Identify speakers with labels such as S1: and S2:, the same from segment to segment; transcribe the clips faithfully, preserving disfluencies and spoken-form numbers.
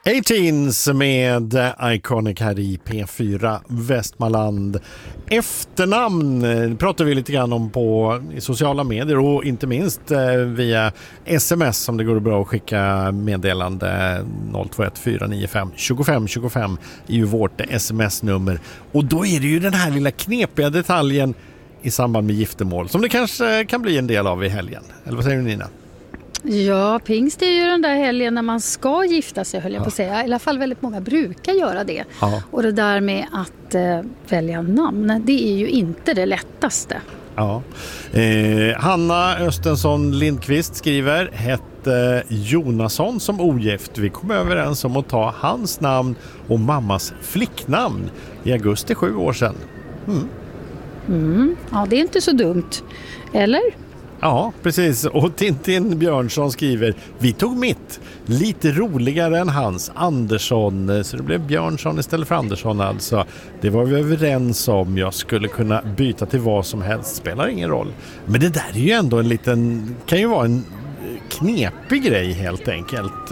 S1: Eighteens med Iconic här i P fyra Västmanland. Efternamn pratar vi lite grann om på i sociala medier och inte minst via sms som det går bra att skicka meddelande. Noll två ett fyra nio fem två fem två fem är ju vårt sms-nummer. Och då är det ju den här lilla knepiga detaljen i samband med giftermål som det kanske kan bli en del av i helgen. Eller vad säger du, Nina?
S2: Ja, pingst är ju den där helgen när man ska gifta sig, höll jag på att säga. I alla fall väldigt många brukar göra det. Ja. Och det där med att eh, välja namn, det är ju inte det lättaste.
S1: Ja. Eh, Hanna Östensson Lindqvist skriver: hette Jonasson som ogift. Vi kom överens om att ta hans namn och mammas flicknamn i augusti sju år sedan. Mm.
S2: Mm. Ja, det är inte så dumt. Eller?
S1: Ja, precis. Och Tintin Björnsson skriver: vi tog mitt. Lite roligare än hans, Andersson. Så det blev Björnsson istället för Andersson alltså. Det var vi överens om. Jag skulle kunna byta till vad som helst. Spelar ingen roll. Men det där är ju ändå en liten... kan ju vara en knepig grej helt enkelt.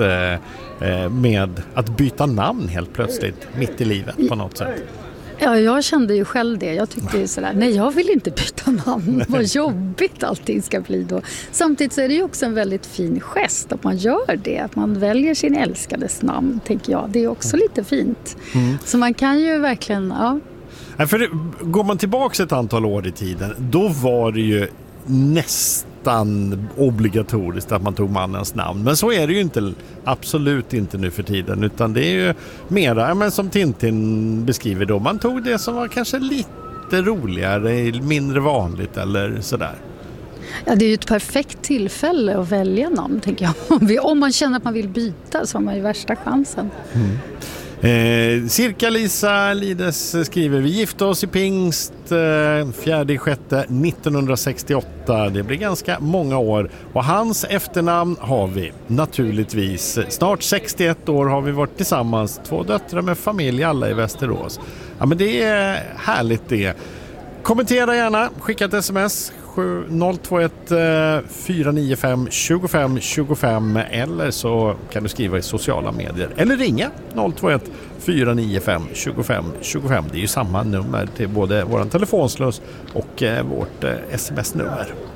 S1: Med att byta namn helt plötsligt. Mitt i livet på något sätt.
S2: Ja, jag kände ju själv det. Jag tyckte ju sådär, nej jag vill inte byta namn. Vad jobbigt allting ska bli då. Samtidigt så är det ju också en väldigt fin gest att man gör det. Att man väljer sin älskades namn, tänker jag. Det är också lite fint. Mm. Så man kan ju verkligen, ja.
S1: Ja, för det, går man tillbaka ett antal år i tiden, då var det ju nästan obligatoriskt att man tog mannens namn. Men så är det ju inte, absolut inte nu för tiden, utan det är ju mera, men som Tintin beskriver då, man tog det som var kanske lite roligare, mindre vanligt eller sådär.
S2: Ja, det är ju ett perfekt tillfälle att välja namn, tänker jag. Om man känner att man vill byta så har man ju värsta chansen.
S1: Mm. Eh, cirka Lisa Lides skriver: vi gifte oss i pingst eh, fjärde sjätte nittonhundrasextioåtta. Det blir ganska många år. Och hans efternamn har vi naturligtvis. Snart sextioett år har vi varit tillsammans. Två döttrar med familj, alla i Västerås. Ja, men det är härligt det. Kommentera gärna, skicka ett sms noll två ett fyra nio fem två fem två fem eller så kan du skriva i sociala medier eller ringa noll två ett fyra nio fem två fem två fem. Det är ju samma nummer till både våran telefonsluss och vårt sms-nummer.